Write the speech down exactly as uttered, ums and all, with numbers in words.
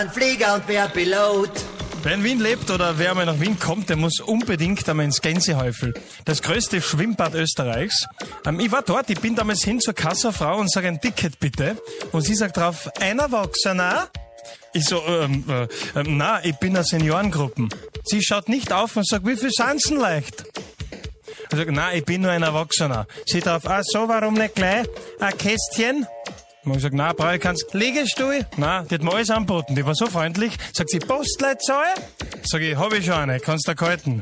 Ein Flieger und wer Pilot. Wer in Wien lebt oder wer mal nach Wien kommt, der muss unbedingt einmal ins Gänsehäufel. Das größte Schwimmbad Österreichs. Ähm, ich war dort, ich bin damals hin zur Kassafrau und sage ein Ticket bitte. Und sie sagt drauf, ein Erwachsener? Ich so, ähm, äh, äh, na, ich bin eine Seniorengruppen. Sie schaut nicht auf und sagt, wie viel sind's denn leicht? Ich sag, na, ich bin nur ein Erwachsener. Sie drauf, ah so, warum nicht gleich ein Kästchen? Und ich sag, na, brauche ich keins. Liegestuhl? Na, die hat mir alles angeboten. Die war so freundlich. Sagt sie, Postleitzahl? Sag ich, hab ich schon eine, kannst du halten.